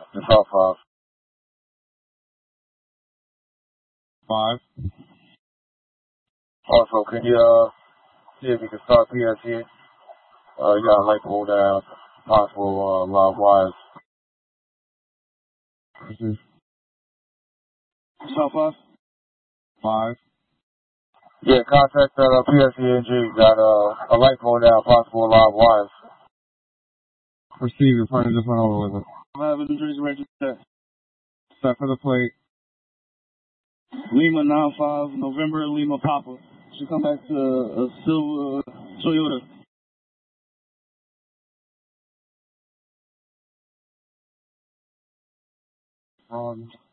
It's all 5. 5. Also, can you see if you can start PSC? You got a light pole down, possible live wires. Receive. South 5. 5. Yeah, contact PSCNG. Got a light pole down, possible live wires. Receive. Your partner just went over with it. I have a New Jersey register. Set for the plate. Lima 95, November, Lima Papa. Should come back to a silver Toyota.